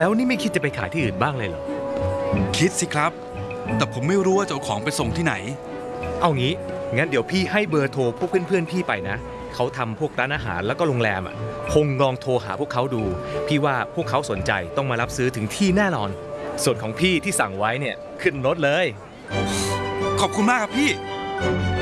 แล้วนี่ไม่คิดจะไปขายที่อื่นบ้างเลยเหรอคิดสิครับแต่ผมไม่รู้ว่าจะเอาของไปส่งที่ไหนเอางี้งั้นเดี๋ยวพี่ให้เบอร์โทรพวกเพื่อนๆพี่ไปนะเขาทำพวกร้านอาหารแล้วก็โรงแรมอ่ะคงลองโทรหาพวกเขาดูพี่ว่าพวกเขาสนใจต้องมารับซื้อถึงที่แน่นอนส่วนของพี่ที่สั่งไว้เนี่ยขึ้นรถเลยขอบคุณมากครับพี่